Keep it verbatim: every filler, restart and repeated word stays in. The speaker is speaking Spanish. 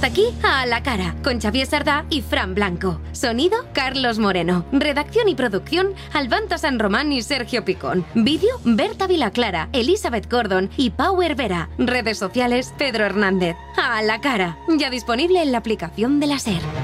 Hasta aquí A la Cara, con Xavier Sardá y Fran Blanco. Sonido, Carlos Moreno. Redacción y producción, Albanta San Román y Sergio Picón. Vídeo, Berta Vilaclara, Elizabeth Gordon y Pau Hervera. Redes sociales, Pedro Hernández. A la Cara, ya disponible en la aplicación de la SER.